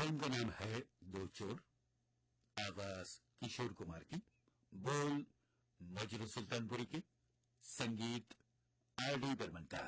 Film का नाम है दो चोर। आवाज किशोर कुमार की, बोल मजरू सुल्तानपुरी के, संगीत आर डी बर्मन का।